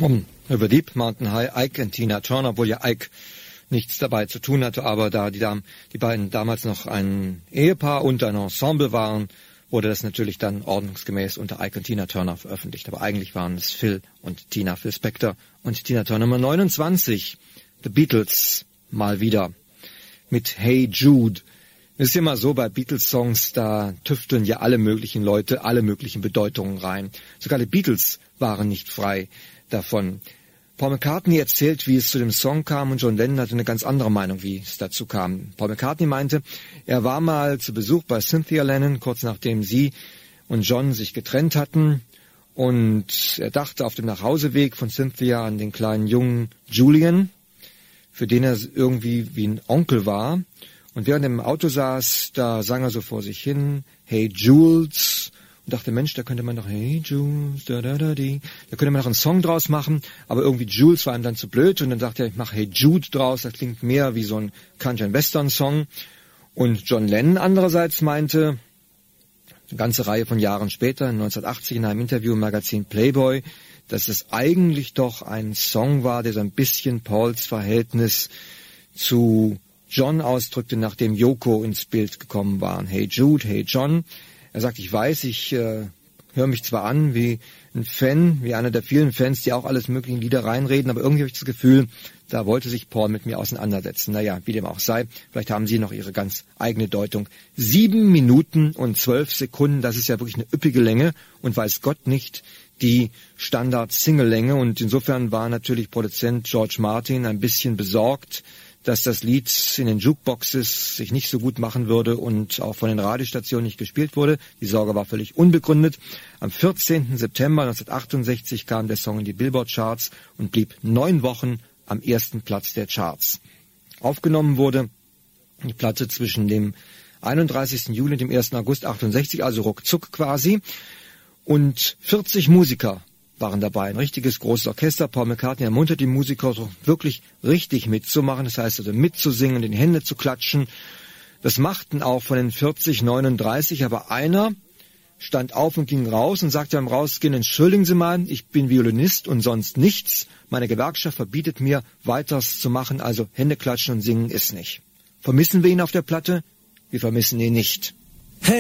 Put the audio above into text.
Über Deep Mountain High, Ike und Tina Turner, obwohl ja Ike nichts dabei zu tun hatte, aber da die beiden damals noch ein Ehepaar und ein Ensemble waren, wurde das natürlich dann ordnungsgemäß unter Ike und Tina Turner veröffentlicht. Aber eigentlich waren es Phil und Tina, Phil Spector und Tina Turner. Nummer 29, The Beatles, mal wieder, mit Hey Jude. Es ist immer so bei Beatles-Songs, da tüfteln ja alle möglichen Leute alle möglichen Bedeutungen rein. Sogar die Beatles waren nicht frei davon. Paul McCartney erzählt, wie es zu dem Song kam, und John Lennon hatte eine ganz andere Meinung, wie es dazu kam. Paul McCartney meinte, er war mal zu Besuch bei Cynthia Lennon, kurz nachdem sie und John sich getrennt hatten, und er dachte auf dem Nachhauseweg von Cynthia an den kleinen jungen Julian, für den er irgendwie wie ein Onkel war. Und während er im Auto saß, da sang er so vor sich hin, Hey Jules, und dachte, Mensch, da könnte man doch, Hey Jules, da könnte man noch einen Song draus machen, aber irgendwie Jules war ihm dann zu blöd, und dann dachte er, ich mache Hey Jude draus, das klingt mehr wie so ein Country-and-Western-Song. Und John Lennon andererseits meinte, eine ganze Reihe von Jahren später, 1980 in einem Interview im Magazin Playboy, dass es eigentlich doch ein Song war, der so ein bisschen Pauls Verhältnis zu John ausdrückte, nachdem Yoko ins Bild gekommen war. Hey Jude, Hey John. Er sagt, ich weiß, ich höre mich zwar an wie ein Fan, wie einer der vielen Fans, die auch alles mögliche Lieder reinreden, aber irgendwie habe ich das Gefühl, da wollte sich Paul mit mir auseinandersetzen. Naja, wie dem auch sei, vielleicht haben Sie noch Ihre ganz eigene Deutung. 7 Minuten und 12 Sekunden, das ist ja wirklich eine üppige Länge und weiß Gott nicht die Standard-Single-Länge, und insofern war natürlich Produzent George Martin ein bisschen besorgt, dass das Lied in den Jukeboxes sich nicht so gut machen würde und auch von den Radiostationen nicht gespielt wurde. Die Sorge war völlig unbegründet. Am 14. September 1968 kam der Song in die Billboard-Charts und blieb 9 Wochen am ersten Platz der Charts. Aufgenommen wurde die Platte zwischen dem 31. Juli und dem 1. August 68, also ruckzuck quasi. Und 40 Musiker waren dabei, ein richtiges großes Orchester. Paul McCartney ermuntert die Musiker so wirklich richtig mitzumachen, das heißt also mitzusingen und in die Hände zu klatschen. Das machten auch von den 40 39, aber einer stand auf und ging raus und sagte beim Rausgehen, entschuldigen Sie mal, ich bin Violinist und sonst nichts. Meine Gewerkschaft verbietet mir, weiters zu machen, also Hände klatschen und singen ist nicht. Vermissen wir ihn auf der Platte? Wir vermissen ihn nicht.